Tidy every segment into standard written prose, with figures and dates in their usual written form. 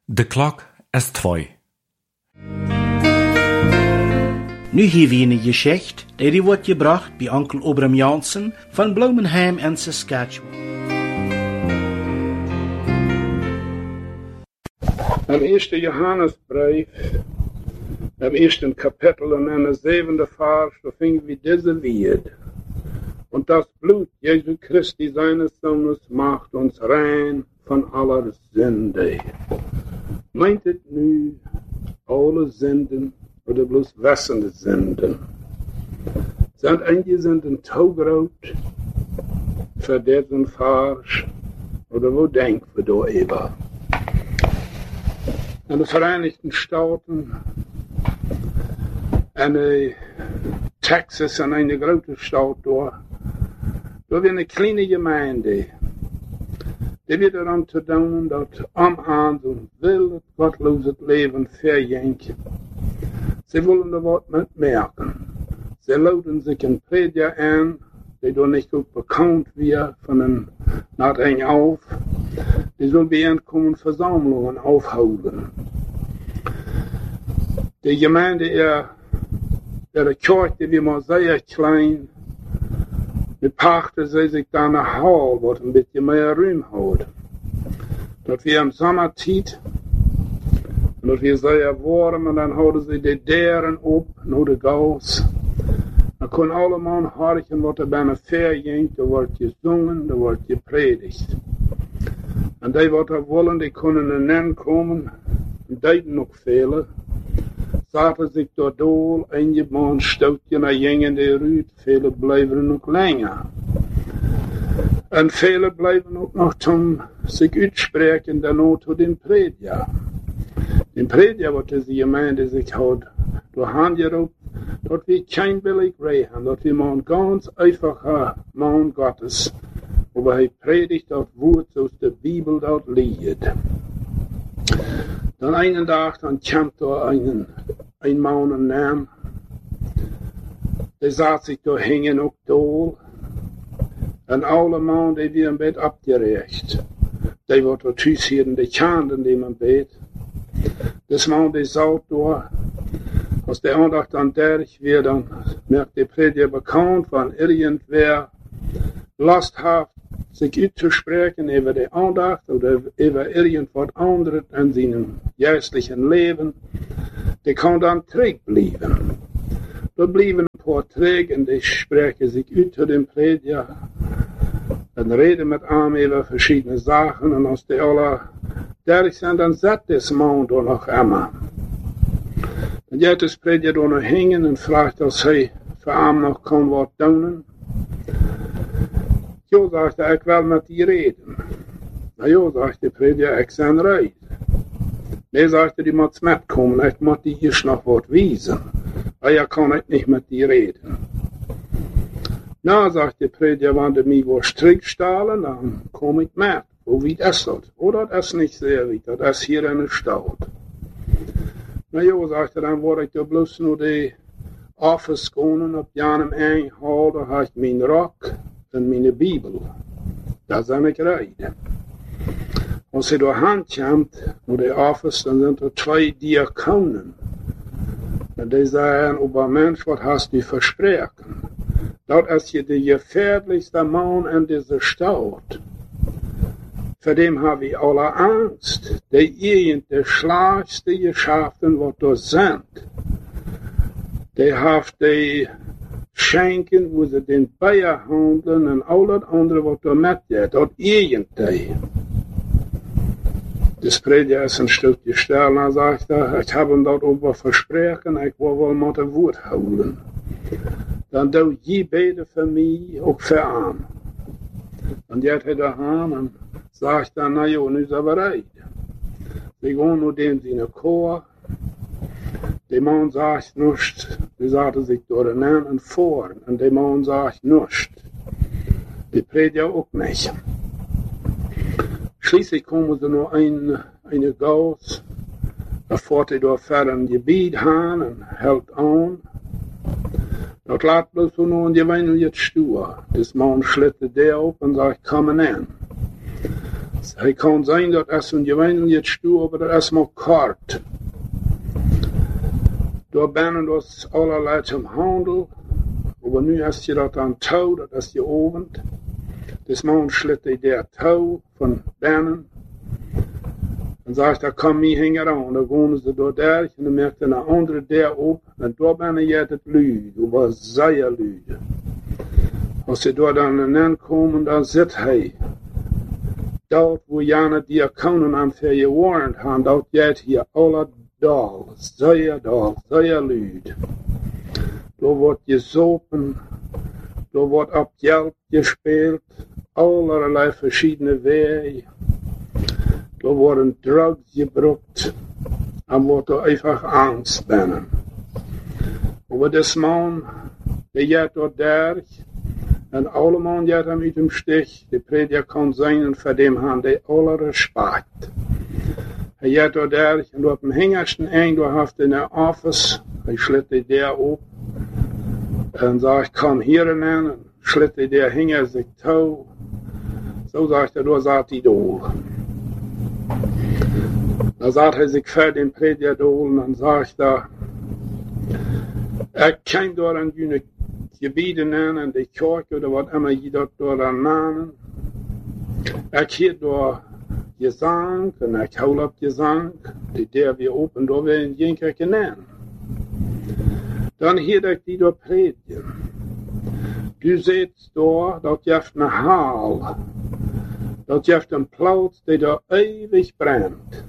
De klok is 2. Nu hier wie een geschicht, die wordt gebracht bij onkel Obram Jansen van Bloemenheim en Saskatchewan. Im 1. Johannesbrief, im 1. Kapitel und in der 7. Vers, da finden wir diese Lied. Und das Blut Jesu Christi seines Sohnes macht uns rein von aller Sünde. Meint es nu alle Sünden oder bloß wessende Sünden? Sind einige Sünden zu groß für diesen Vers? Oder wo denken wir da über? In den Vereinigten Staaten, in Texas, in eine große Stadt da wird eine kleine Gemeinde, die wird daran zu tun, dass am Hand und will gottloses Leben verjenken. Sie wollen da was mitmerken. Sie lauten sich ein Prediger an, die doch nicht gut bekannt wird von den Nachrichten auf. Die soll bei Ankommen Versammlungen aufholen. Die Gemeinde, ihre Kirche, die war sehr klein. Mit pachten sie sich dann eine Hall, was ein bisschen mehr Raum hat. Dort wir im Sommerzeit, und dort wir sehr warm, und dann hatten sie die Dären ab, nur die Gas. Dann können alle Mann horchen, was da bei einer verjenkt, da wird gesungen, da wird gepredigt. Und die, was da wollen, die können dann kommen, und die noch viele. Zaten sich dort dool, eingebaut, stootje naar jengen de ruut, viele blijven nog länger. En viele blijven ook nog zum sich uitspreken, dan tot den Prediger. Den Prediger, wat deze gemeinde zich houdt, door handgeroepen, dat we kein billig reden, dat we maar een ganz einfacher Mann Gottes, aber hij predigt dat woord zoals de Bibel dat leert. Dan einen Tag, dann kommt da ein Mann und Namen. Der saß sich da hängen auch da. Und alle Mann, die wir im Bett abgerecht. Die wird da tüß hier in die Kanden, die im Bett. Das Mann, der saß da. Als der Andacht dann derch wird, dann merkt der Prediger bekannt, wenn irgendwer Lust hat, sich auszusprechen über die Andacht oder über irgendwas anderes in seinem geistlichen Leben, der kann dann zurückbleiben. Da bleiben ein paar zurück und die sprechen sich aus zu dem Prediger und reden mit ihm über verschiedene Sachen und als die alle durch sind, dann sagt das Mann da noch immer. Dann geht das Prediger da noch hängen und fragt, als er für ihn noch kann was tun. Jo, sagt er, ich will mit dir reden. Na jo, sagt der Prediger, ich sein Reid. Nee, sagt er, die muss mitkommen, ich muss dir hier noch was wiesen. Aber ja, kann ich nicht mit dir reden. Na, sagt der Prediger, wenn du mich wo strikt stahlen, dann komm ich mit. Wo weit ist das? Oder das ist nicht sehr weit, das ist hier in der Stadt. Na jo, sagt er, dann wollte ich da bloß nur die Office gehen, auf jenem Einhall, da habe ich meinen Rock und meine Bibel. Da sind ich rein. Als sie da handkommt, wo der Office, dann sind da 2 Diakonen. Und die sagen, aber Mensch, was hast du versprochen? Das ist hier der gefährlichste Mann in dieser Stadt. Vor dem habe ich alle Angst. Der schlagste Geschäften, was da sind. Die hat die Schenken, wo sie den Bayer handeln und all das andere, was da mitgeht. Das irgendwie. Das Prediger ist ein Stück gestellt und sagt er, ich habe ihm dort aber versprochen, ich will wohl mal das Wort holen. Dann do je beten für mich, auch für ihn. Und jetzt hat er an und sagt dann, na jo, nu ist er bereit. Sie gehen nur dem seine Chor. Der Mann sagt nichts. Die sagte sich durch den und vor. Und der Mann sagt nichts. Die Prediger auch nicht. Schließlich kommen sie nur eine Gas. Da fährt er durch ein Gebiet hin und hält an. Dort lässt bloß so nur und die wollen jetzt stur. Das Mann schlittert der auf und sagt, komm an. Het kan zijn dat als een gewöhnlich stuur, aber dat is maar kort. Daar ben dus allerlei zum Handel, aber nu hast je dat aan touw, dat is je ovend. Dus man schlitt hij der touw van binnen. En zegt, daar kan mij hingen aan. Dan gaan ze door daar en dan merkt een andere der op. En daar ben je het luid, dat was zeer luid. Als ze daar dan aankomen, dan zit hij. Dat wo jana diakonen aan voor je warrant hebben, dat jij hier alle dal, zeer luid. Daar wordt gezopen, daar wordt op geld gespeeld, allerlei verschillende wegen. Daar worden drugs gebruikt en wordt er einfach angst binnen. Maar deze man, die gaat door daar en alle man gaat hem uit hem stich. De prediker kan zijn en voor dem han de alle respect. Hij gaat door daar en op hem hingersten eind door heeft in een office. Hij slit hij daar op en zegt kom hier aan en slit hij daar hinger zich touw. Zo zegt hij, daar zat hij door. Dan zat hij zich voor den prediker door en dan zegt hij, ik kan door aan jullie gebieden aan en de kerk of wat immer je dat door aan namen. Ik hier door gezang en ik hou op gezang, die der weer open door weer in geen kerk aan. Dan hier ik die door prediken. Du zit door dat je hebt een haal. Dat je hebt een plaats die daar eeuwig brandt.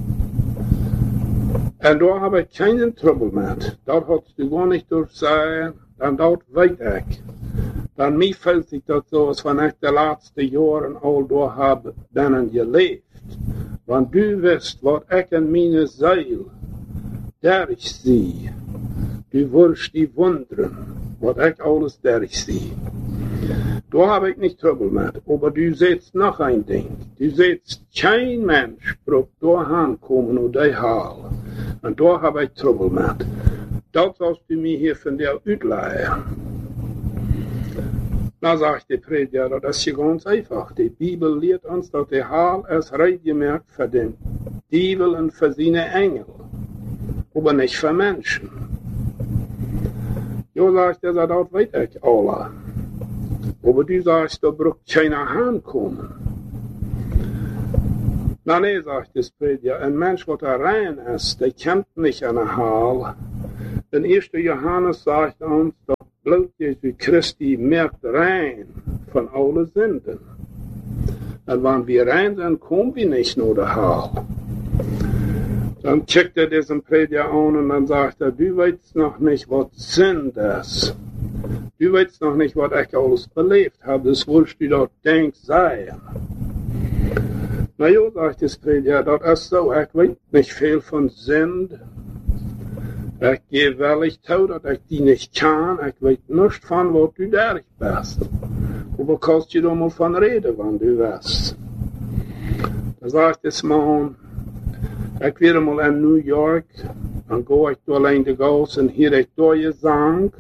En daar heb ik geen trouble met. Dat had je gewoon niet door zijn. En dat weet ik. Dan mij voelt zich dat zo als van ik de laatste jaren al door heb binnen geleefd. Want du wist wat ik in mijn ziel daar zie. Du wirst die wonderen wat ik alles daar zie. Daar heb ik niet trouble met. Maar du zegt nog een ding. Du zegt geen mens probeert doorheen komen op die haal. En daar heb ik trouble met. Dat zoals du mij hier van der uitleggen. Dan zegt de prediker, dat is ganz einfach. De Bibel leert ons dat de haal is rechtgemerkt voor den Dievel en voor zijn engel. Maar niet voor mensen. Jo zegt er, dat weet ik alle. Maar du sagst, da braucht keiner aankomen. Nou nee, zegt de prediker, een mens wat er rein is, die kent niet een haal. In 1. Johannes sagt ons, dat bloed Jezus Christi merkt rein van alle zinden. En wanneer we rein zijn, komen we niet naar de haal. Dan checkt er diesen prediker aan en dan sagt er, du weißt noch nicht, wat Sinn is. Du weißt noch nicht, was ich alles belebt habe, das willst du doch denk sein. Na ja, sagt das Prediger, das ist so, ich weiß nicht viel von Sinn. Ich gehe wellig zu, dass ich die nicht kann, ich weiß nicht von, was du da bist. Aber kannst du da mal von reden, wenn du weißt. Da sagt das Mann, ich werde mal in New York, dann gehe ich da allein die Gas und hier ich da Gesang.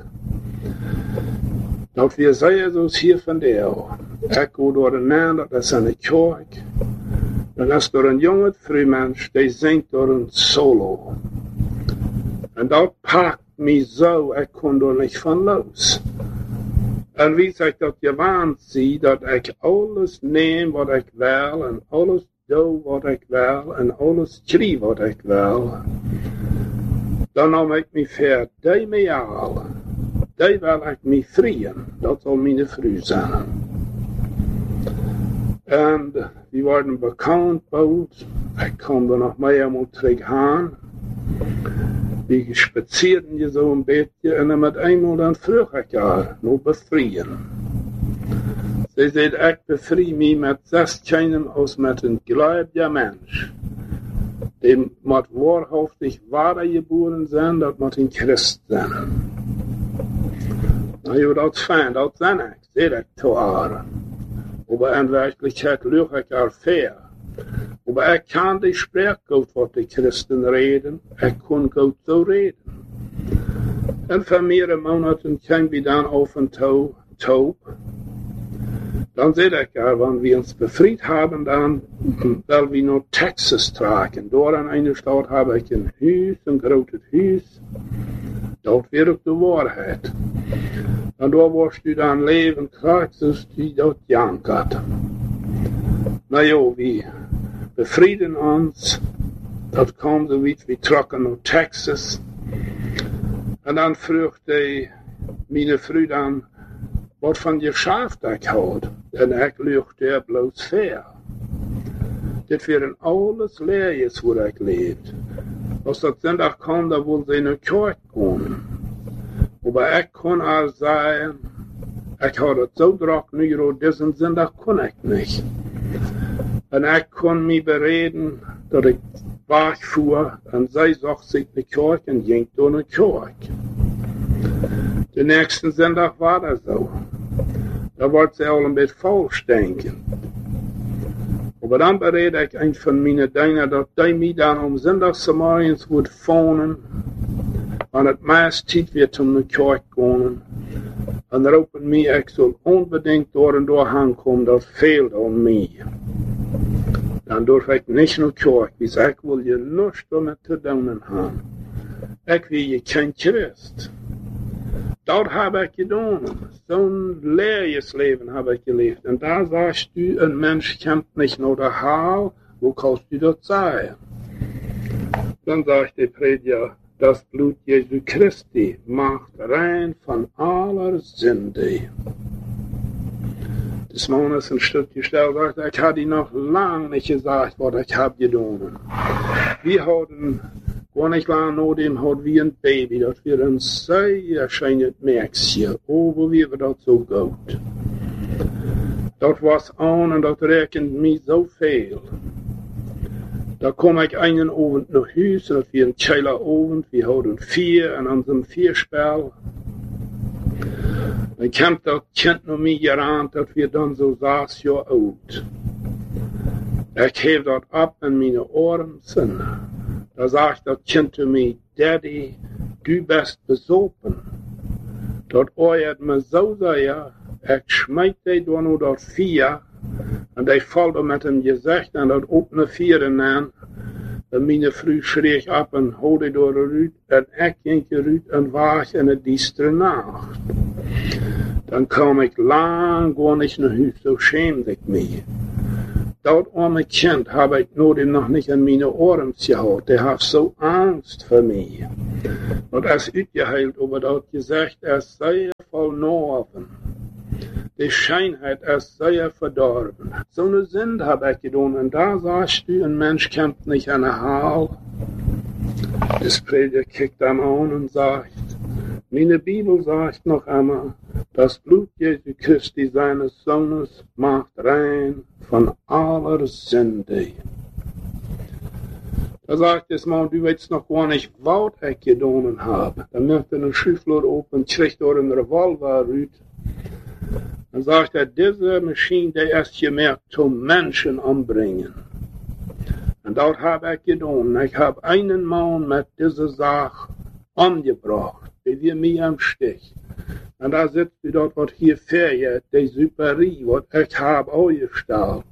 Dat we zeggen zoals hier van der. Ik ga door een naam, dat is een kerk. Dan is er een jonge vrouwmens, die zingt door een solo. En dat pakt me zo, ik kon er niet van los. En wie zegt dat je waanzie, dat ik alles neem wat ik wil, en alles doe wat ik wil, en alles schrijf wat ik wil. Dan nam ik me ver, die me al. Die wil ik me vrieën. Dat zal mijn vrouw zijn. En die worden bekend bouwd. Ik kom er nog meer eenmaal terug aan. Die spazierden je zo een beetje. En dan met eenmaal dan vroeg ik haar. Nog bevrijen. Ze zei, ik bevrie me met 6 kinderen als met een gläubiger mens. Die moet waarhaftig ware geboren zijn. Dat moet een Christ zijn. Nou ja, dat is fijn, dat zijn ik, zeg ik te haar. Maar in werkelijkheid lucht ik haar ver. Maar ik kan die spreken goed wat de christen reden. Ik kon goed zo reden. En voor meerdere maanden kwam we dan af en toe. Dan zei ik, wanneer we ons befried hebben, dan willen we naar Texas tragen. Door aan een stad heb ik een huis, een groot huis. Dat weer op de waarheid. En daar was u dan leven krijgt, dus die dat jankert. Nou ja, we befrieden ons. Dat kwam zo iets, we trokken naar Texas. En dan vroeg mijn vrouw dan, wat van je schaaf ik houd. En ik lucht er bloos ver. Dit waren alles leerjes waar ik leefde. Als dat zondag kwam, dan wilde ze in de kerk gaan. Maar ik kon al zeggen, ik had het zo druk nu, deze zondag kon ik niet. En ik kon me bereden dat ik wegvoer en zij zag zich de kerk en ging door de kerk. De nächste zondag war dat zo. Da wordt ze al een beetje falsch denken. Maar dan bereid ik een van mijn dingen dat die mij dan om zondagsmorgens wordt phonen. En het meest tijd weer om de kerk gaan. En roepen mij, ik zal onbedingt door en door aankomen, dat veelt aan mij. Dan durf ik niet naar de kerk, dus ik wil je lust om het te doen hebben. Ik wil je geen Christ. Dat heb ik gedaan. Zo'n leerjesleven heb ik geleefd. En daar sagst du, een mens komt niet naar de haal. Hoe kannst du dat zeggen? Dan sagt de prediger, das Blut Jesu Christi macht rein von aller Sünde. Des Mann ist ein Stück gestellt, sagt, ich habe die noch lang nicht gesagt, was ich habe getan. Wir hatten gar nicht lang nach dem hatten wir ein Baby, das wir ein sehr schönes Mädchen, aber wir das so gut. Das was an und das rechnet mich so viel. Da kom ik einen Abend nach Hause, das war ein Keilerabend, wir hatten 4 an unserem Vierspel. Dann kam das Kind noch mir gerannt, dass wir dann so 6 Jahre alt. Ich heb das ab in meine Ohren. Da sagt das Kind zu mir, Daddy, du bist besopen. Das euert mir so sehr, ich schmeiß dich da nur das 4. En die valt met hem gezicht en dat opene vieren aan. En mijn vrouw schreef op en hoorde door de ruit. En ik ging eruit en waag in de diestere nacht. Dan kwam ik lang gewoon niet naar huis, zo schämde ik me. Dat arme kind heb ik nooit nog niet in mijn oren gehad. Die had zo angst voor mij. Want als uitgeheild over dat gezegd, is zeer verloren. Die Scheinheit ist sehr verdorben. So eine Sünde habe ich getan. Und da sagst du, ein Mensch kommt nicht an den Hall. Das Prediger kickt dann an und sagt, meine Bibel sagt noch einmal, das Blut Jesu Christi seines Sohnes macht rein von aller Sünde. Da sagt es mal, du weißt noch gar nicht, was ich getan habe. Dann macht er eine Schifflur auf und kriegt dort einen Revolver raus. Dann sagt er, diese Maschine, die ist gemerkt zum Menschen umbringen. Und das habe ich getan. Ich habe einen Mann mit dieser Sache umgebracht, die wir mir am Stich. Und da sitzt wie dort, was hier fährt, die Superie, was ich habe aufgestellt.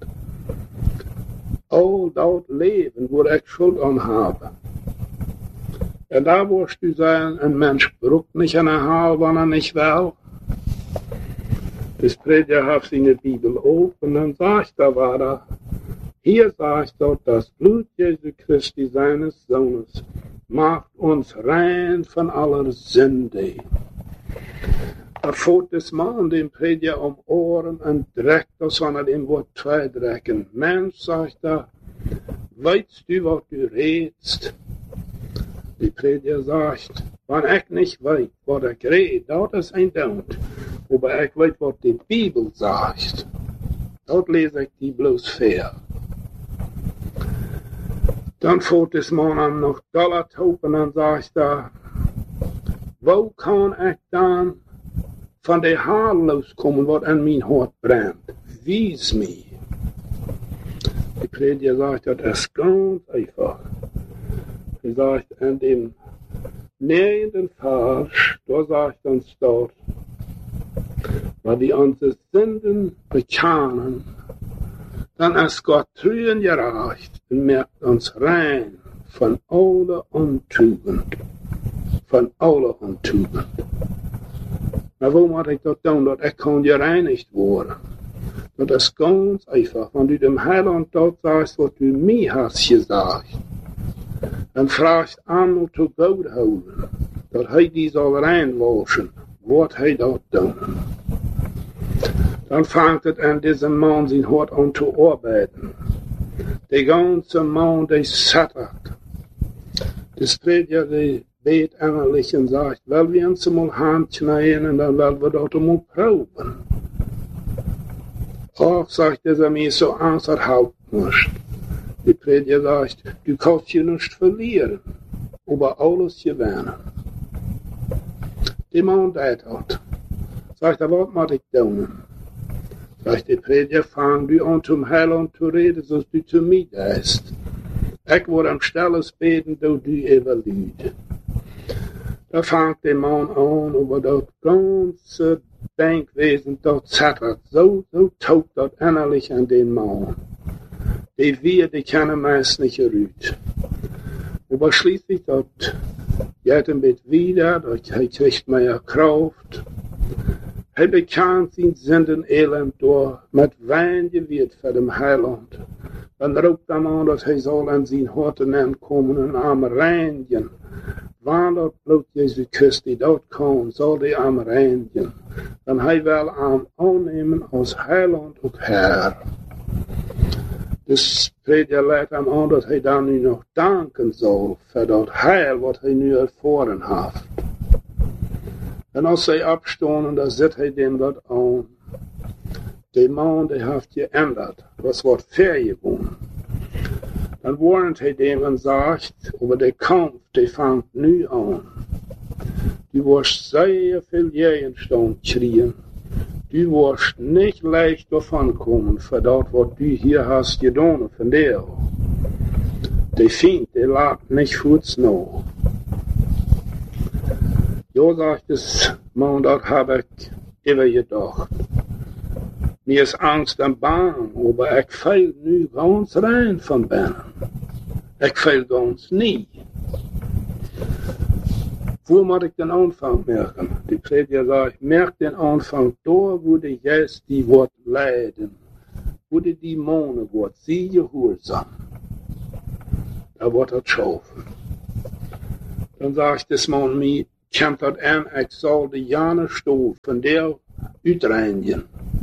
All das Leben, wo ich Schuld an habe. Und da wirst du sagen, ein Mensch braucht nicht eine Haar, wenn er nicht will. Das Prediger hat seine Bibel auf und dann sagt er weiter, hier sagt er, das Blut Jesu Christi seines Sohnes macht uns rein von aller Sünde. Da fährt das Mann dem Prediger um Ohren und dreckt das, wenn er dem Wort 2 drecken. Mensch, sagt er, weißt du, was du redest? Die Prediger sagt, wenn ich nicht weiß, was ich rede, das ist ein Don't. Aber ich weiß, was die Bibel sagt. Dort lese ich die bloß fair. Dann fährt das Mann an noch Dollar topen und sagt er, wo kann ich dann von der Haar loskommen, was an mein Hart brennt? Wies mir. Die Prediger sagt, das ist ganz einfach. Er sagt, in dem nähenden Vers, da sagt uns dort, weil wir unsere Sünden bekennen, dann ist Gott treu gerecht und merkt uns rein von aller Untugend. Von aller Untugend. Maar wo moet ik dat doen? Dat ik kan gereinigd worden. Dat is ganz einfach. Wenn du dem Heiland dort sagst, was du mir hast gesagt, dann fragst an zu Gott houden, dat hij die soll reinwaschen, wat hij dat doen. Dann fängt es an, diesem Mann sein Hort an zu arbeiten. Der ganze Mann, der sattert. Das Prediger, der bet innerlich und sagt, weil wir uns mal handknien und dann wollen wir das mal proben. Auch sagt er mir so Angst hat nicht. Der Prediger sagt, du kannst hier nicht verlieren, aber alles gewinnen. Der Mann das hat. Sagt er, was muss ich tun? Sagt der Prediger, fang du an zum Heiland zu reden, so du zu mir gehst. Ich werde am Stilles beten, da du überlüht. Da fängt der Mann an, über das ganze Denkwesen, das zattert, so taugt das innerlich an den Mann. Die kennen meist nicht gerüht. Aber schließlich, das geht ihm wieder, er kriegt mehr Kraft. Er bekannt sein Sünden Elend durch, mit Wein gewirrt für den Heiland. Dann ruft er an, dass er soll an sein Horten ankommen und am reinigen. Wann das Blut Jesu Christi dort kommt, soll er am reinigen. Dann er will am annehmen als Heiland und Herr. Das Prediger leidt ihm an, dass er dann nu noch danken soll für das Heil, was er nu erfahren hat. Und als er abstonden, da sieht er dem das an. Der Mann, der hat geändert, was wird vergewungen. Dann warnt er dem und sagt, aber der Kampf, der fängt nu an. Du wirst sehr viel Gegenstand kriegen. Du wirst nicht leicht davon kommen, für das, was du hier hast getan, von dir. Der Feind, der lässt nicht kurz nach. Ja, sagt es, Mann, das habe ich immer gedacht. Mir ist Angst am Bahn, aber ich fehl nu ganz rein von binnen. Ich fehl ganz nie. Wo muss ich den Anfang merken? Die Prediger sagt, merk den Anfang da, wo die Geist die wird leiden, wo die Dämonen wird, sie gehorsam. Da wird das schaffen. Dann sagt das Mann mir, kommt das an, ich soll die Jahre Stoff von der utreinigen.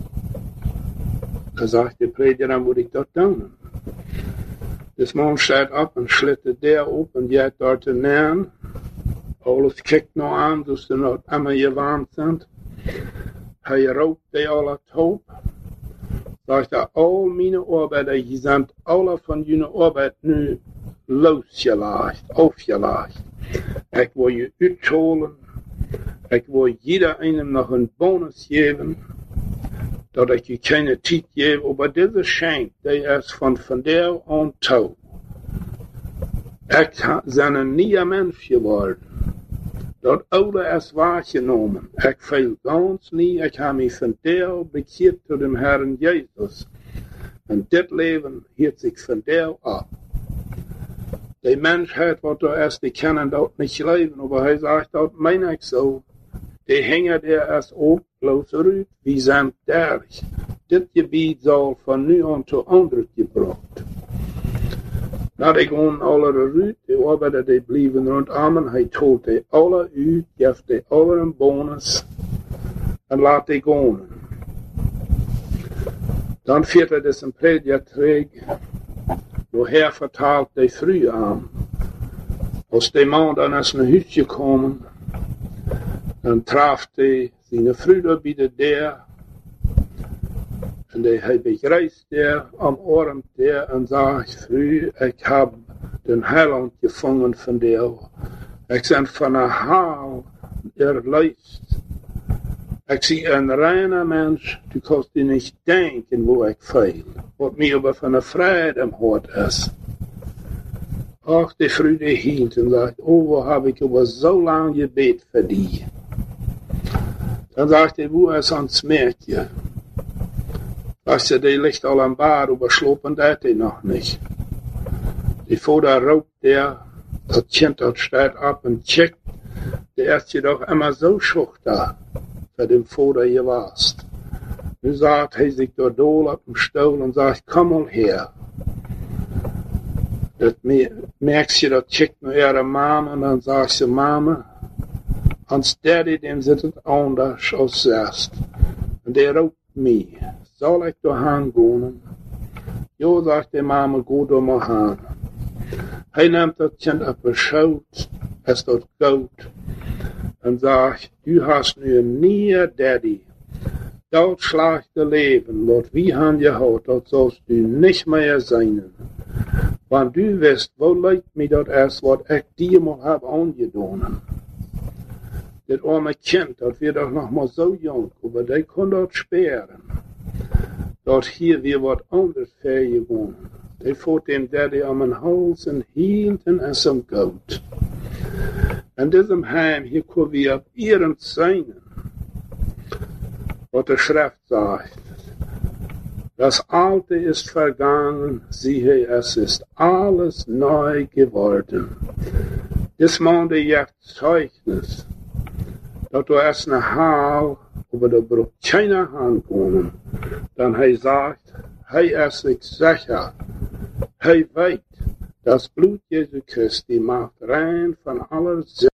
Da sagt der Prediger, dann muss ich das tun. Das Mann steht ab und schlittert der auf und geht dort hinein. Alles kijkt nog aan, dus ze nog allemaal gewarnt sind. Hij rookt die alle taub. Sagt er, all meine Arbeiter, die sind alle von jullie Arbeit nu losgelacht, aufgelacht. Ich wil je uitholen. Ich wil jeder einem noch einen Bonus geben. Dat ich je keine Zeit gebe, aber diese Schenk, der ist von der an taub. Ich bin nie ein Mensch geworden. Dat oude is waargenomen. Ik viel ganz nie, ik heb mich von der bekeerd zu dem Herrn Jesus. Und dit Leben hielt sich von der ab. Die Menschheit, was da ist, die können dort nicht leben, aber er sagt, das meine ich so. Die hängen der erst auf, bloß rüt, wie sind der. Dit Gebiet soll von nu an zu anderen gebracht. Na, die gaan alle eruit, die Arbeiter, die blijven rondom en hij tolt die alle uit, geeft die alle een bonus en laat die gaan. Dan viert hij dus een Prediger terug, woher vertaalt die früh aan. Als die man dan is naar huis gekomen, dan traf hij zijn Brüder bij der. Und hij begreist der am Ohren der und sagt, früh, ich hab den Heiland gefangen von der. Ich bin von der Haal erleist. Ich sehe ein reiner Mensch, du kannst dir nicht denken, wo ich fehl. Was mir aber von der Freiheit im Hort ist. Auch die früh die hint und sagt, oh, wo hab ich aber so lange gebet für die. Dann sagt er, wo ist ans Mädchen? Weißt du, die liegt al am Bad, aber schlopen dat die noch nicht. Die Vater raubt der, das Kind dort steht ab und checkt, der ist jedoch immer so schuchter, für den Vater gewasst. Nu sagt er sich dort dool auf dem Stuhl und sagt, komm mal her. Das merkst du, das checkt nur ihre Mama und dann sagt sie, Mama, ans Daddy, dem sitzt anders als selbst. Und der raubt mich. Soll ich da hingehen? Jo, sagt die Mama, geh da mal hin. Hij nimmt das Kind auf die Schoot, es dort gut, und sagt, du hast nur nie Daddy. Das schlechte Leben, was wir haben gehabt, das sollst du nicht mehr sein. Wenn du weißt, wo leid mir das ist, was ich dir mal habe angetan. Das arme Kind, das wird doch noch mal so jung, aber der kann dort sperren. Dort hier wir was anderes vergewohnt. Der fährt den Daddy am Hals und hielten es am Gut. In diesem Heim hier können wir auf ihren Seinen, was die Schrift sagt. Das Alte ist vergangen, siehe, es ist alles neu geworden. Das Monde jetzt Zeugnis, dass du erst eine Haal, aber da braucht keiner ankommen. Dann er sagt, ist sich sicher, weiß, das Blut Jesu Christi macht rein von aller Sünde.